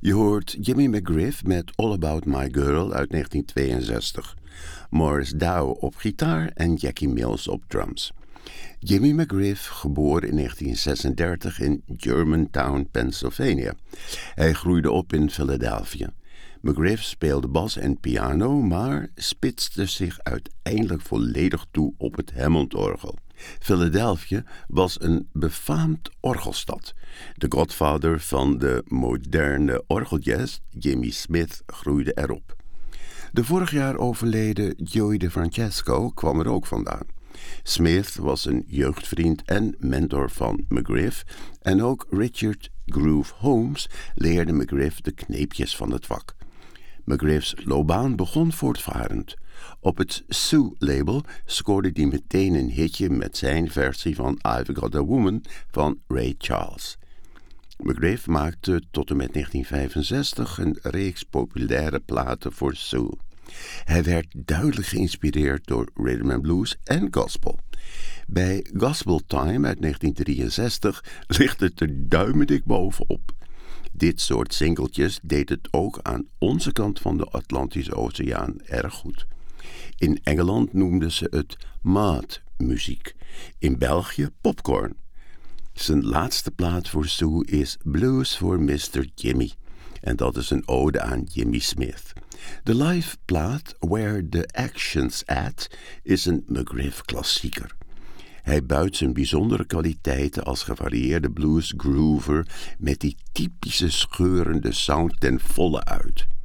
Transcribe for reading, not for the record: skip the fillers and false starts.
Je hoort Jimmy McGriff met All About My Girl uit 1962. Morris Dow op gitaar en Jackie Mills op drums. Jimmy McGriff, geboren in 1936 in Germantown, Pennsylvania. Hij groeide op in Philadelphia. McGriff speelde bas en piano, maar spitste zich uiteindelijk volledig toe op het Hammondorgel. Philadelphia was een befaamd orgelstad. De godvader van de moderne orgeljazz, Jimmy Smith, groeide erop. De vorig jaar overleden Joey DeFrancesco kwam er ook vandaan. Smith was een jeugdvriend en mentor van McGriff en ook Richard Groove Holmes leerde McGriff de kneepjes van het vak. McGriff's loopbaan begon voortvarend. Op het Sue-label scoorde hij meteen een hitje met zijn versie van I've Got a Woman van Ray Charles. McGriff maakte tot en met 1965 een reeks populaire platen voor Sue. Hij werd duidelijk geïnspireerd door rhythm and blues en gospel. Bij Gospel Time uit 1963 ligt het er duimendik bovenop. Dit soort singeltjes deed het ook aan onze kant van de Atlantische Oceaan erg goed. In Engeland noemden ze het maatmuziek, in België popcorn. Zijn laatste plaat voor Sue is Blues for Mr. Jimmy. En dat is een ode aan Jimmy Smith. De live plaat Where the Action's At is een McGriff-klassieker. Hij buit zijn bijzondere kwaliteiten als gevarieerde blues groover met die typische scheurende sound ten volle uit.